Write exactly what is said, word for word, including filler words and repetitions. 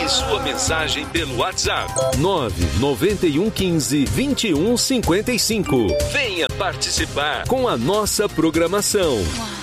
sua mensagem pelo WhatsApp nove nove um um cinco, vinte e um cinquenta e cinco. Venha participar com a nossa programação.